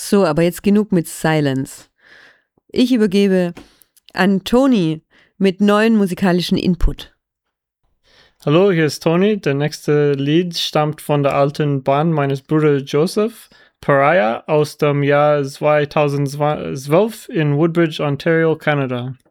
So, aber jetzt genug mit Silence. Ich übergebe an Toni mit neuen musikalischen Input. Hallo, hier ist Toni. Der nächste Lied stammt von der alten Band meines Bruders Joseph, Pariah, aus dem Jahr 2012 in Woodbridge, Ontario, Kanada.